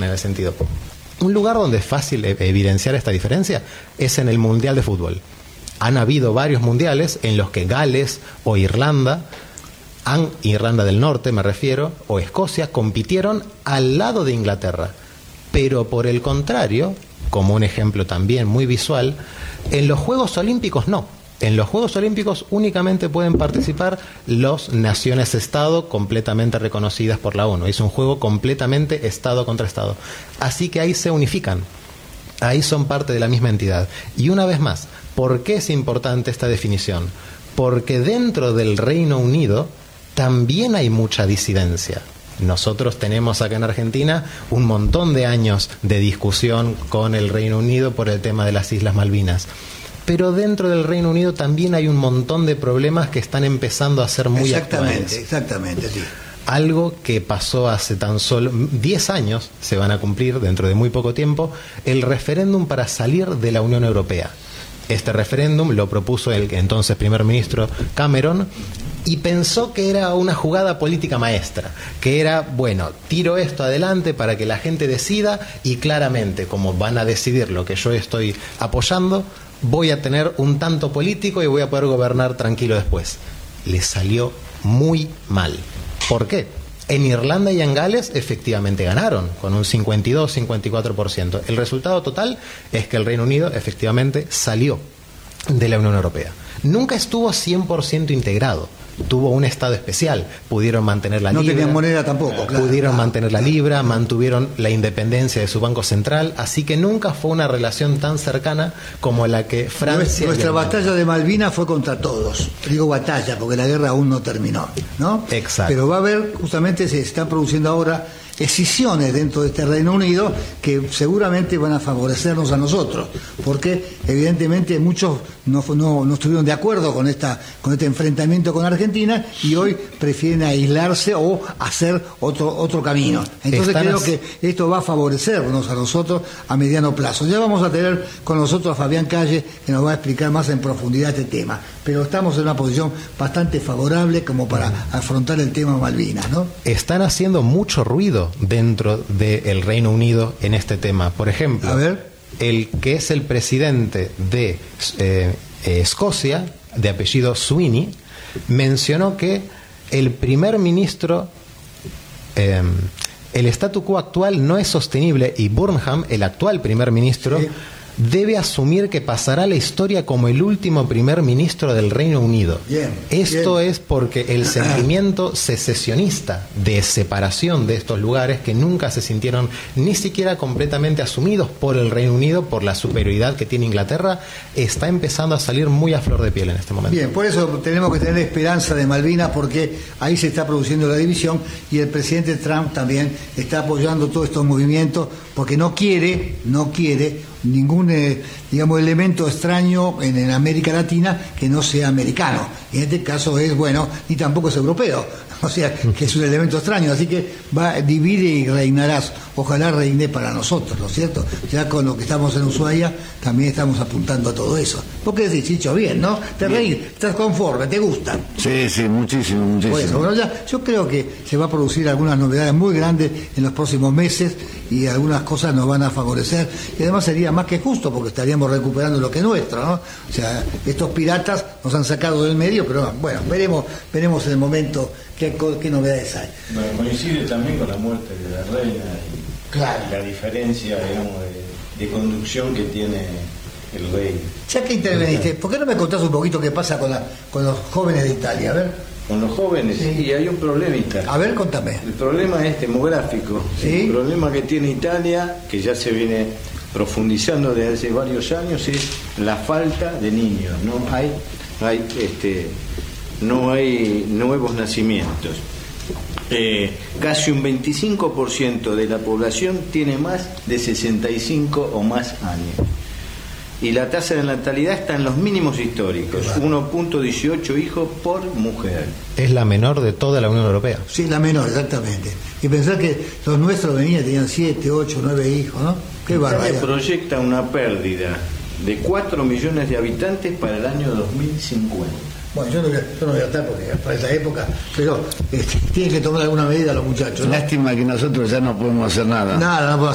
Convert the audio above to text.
en el sentido. Un lugar donde es fácil evidenciar esta diferencia es en el Mundial de Fútbol. Han habido varios mundiales en los que Gales o Irlanda del Norte me refiero, o Escocia, compitieron al lado de Inglaterra. Pero por el contrario, como un ejemplo también muy visual, en los Juegos Olímpicos no. En los Juegos Olímpicos únicamente pueden participar las naciones-estado completamente reconocidas por la ONU. Es un juego completamente estado contra estado. Así que ahí se unifican. Ahí son parte de la misma entidad. Y una vez más, ¿por qué es importante esta definición? Porque dentro del Reino Unido también hay mucha disidencia. Nosotros tenemos acá en Argentina un montón de años de discusión con el Reino Unido por el tema de las Islas Malvinas. Pero dentro del Reino Unido también hay un montón de problemas que están empezando a ser muy actuales. Exactamente, sí. Algo que pasó hace tan solo 10 años, se van a cumplir dentro de muy poco tiempo, el referéndum para salir de la Unión Europea. Este referéndum lo propuso el entonces primer ministro Cameron y pensó que era una jugada política maestra, que era, bueno, tiro esto adelante para que la gente decida y claramente, como van a decidir lo que yo estoy apoyando, voy a tener un tanto político y voy a poder gobernar tranquilo después. Le salió muy mal. ¿Por qué? En Irlanda y en Gales efectivamente ganaron con un 52-54%. El resultado total es que el Reino Unido efectivamente salió de la Unión Europea. Nunca estuvo 100% integrado. Tuvo un estado especial, pudieron mantener la libra. No tenían moneda tampoco, claro. Pudieron mantener la libra, mantuvieron la independencia de su banco central, así que nunca fue una relación tan cercana como la que Francia... Nuestra batalla de Malvinas fue contra todos. Digo batalla porque la guerra aún no terminó, ¿no? Exacto. Pero va a haber, justamente se está produciendo ahora escisiones dentro de este Reino Unido que seguramente van a favorecernos a nosotros, porque evidentemente muchos no estuvieron de acuerdo con este enfrentamiento con Argentina y hoy prefieren aislarse o hacer otro camino. Entonces creo que esto va a favorecernos a nosotros a mediano plazo. Ya vamos a tener con nosotros a Fabián Calle, que nos va a explicar más en profundidad este tema, pero estamos en una posición bastante favorable como para afrontar el tema Malvinas, ¿no? Están haciendo mucho ruido dentro del Reino Unido en este tema. Por ejemplo, el que es el presidente de Escocia, de apellido Sweeney, mencionó que el primer ministro, el statu quo actual no es sostenible y Burnham, el actual primer ministro, sí, debe asumir que pasará a la historia como el último primer ministro del Reino Unido. Esto es porque el sentimiento secesionista de separación de estos lugares, que nunca se sintieron ni siquiera completamente asumidos por el Reino Unido, por la superioridad que tiene Inglaterra, está empezando a salir muy a flor de piel en este momento. Bien, por eso tenemos que tener esperanza de Malvinas, porque ahí se está produciendo la división y el presidente Trump también está apoyando todos estos movimientos porque no quiere ningún elemento extraño en América Latina que no sea americano, y en este caso ni tampoco es europeo, o sea que es un elemento extraño, así que divide y reinarás, ojalá reine para nosotros, ¿no es cierto? Ya con lo que estamos en Ushuaia también estamos apuntando a todo eso. ¿Vos qué decís, Chicho? Bien, ¿no? ¿Te reís? ¿Estás conforme? ¿Te gusta? Sí, muchísimo. Bueno, yo creo que se va a producir algunas novedades muy grandes en los próximos meses y algunas cosas nos van a favorecer, y además sería más que justo porque estaríamos recuperando lo que es nuestro, ¿no? O sea, estos piratas nos han sacado del medio, pero bueno, veremos en el momento qué novedades hay. Bueno, coincide también con la muerte de la reina y la diferencia, digamos, de conducción que tiene el rey. Ya que interveniste, ¿por qué no me contás un poquito qué pasa con los jóvenes de Italia? A ver. Con los jóvenes, sí, y hay un problemita. A ver, contame. El problema es demográfico. ¿Sí? El problema que tiene Italia, que ya se viene profundizando desde hace varios años, es la falta de niños. No hay nuevos nacimientos. Casi un 25% de la población tiene más de 65 o más años. Y la tasa de natalidad está en los mínimos históricos, 1.18 hijos por mujer. Es la menor de toda la Unión Europea. Sí, la menor, exactamente. Y pensar que los nuestros tenían 7, 8, 9 hijos, ¿no? Qué barbaridad. Se proyecta una pérdida de 4 millones de habitantes para el año 2050. Bueno, yo no voy a estar porque para esa época, pero tienen que tomar alguna medida los muchachos, ¿no? Lástima que nosotros ya no podemos hacer nada. Nada, no podemos